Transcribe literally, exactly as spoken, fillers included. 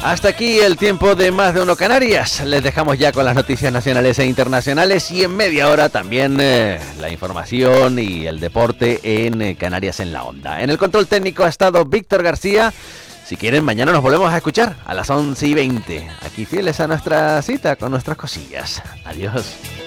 Hasta aquí el tiempo de Más de Uno Canarias. Les dejamos ya con las noticias nacionales e internacionales y en media hora también eh, la información y el deporte en eh, Canarias en la Onda. En el control técnico ha estado Víctor García. Si quieren, mañana nos volvemos a escuchar a las once y veinte. Aquí fieles a nuestra cita con nuestras cosillas. Adiós.